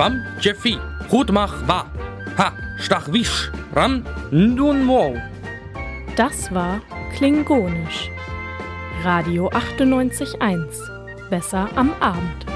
Wam Jeffi, Hutmach wa, ha, stach wisch, ran, nun wow. Das war Klingonisch. Radio 98.1. Besser am Abend.